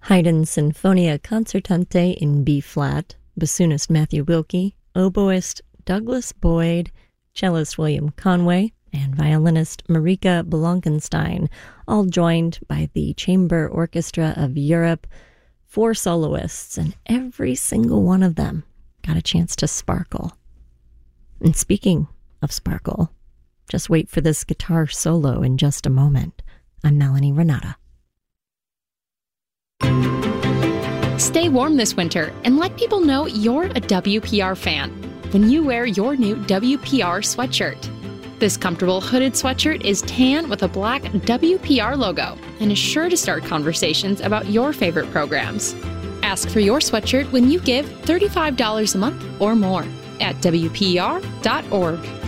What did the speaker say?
Haydn Sinfonia Concertante in B-flat, bassoonist Matthew Wilkie, oboist Douglas Boyd, cellist William Conway, and violinist Marika Blankenstein, all joined by the Chamber Orchestra of Europe, 4 soloists, and every single one of them got a chance to sparkle. And speaking of sparkle, just wait for this guitar solo in just a moment. I'm Melanie Renata. Stay warm this winter and let people know you're a WPR fan when you wear your new WPR sweatshirt. This comfortable hooded sweatshirt is tan with a black WPR logo and is sure to start conversations about your favorite programs. Ask for your sweatshirt when you give $35 a month or more at WPR.org.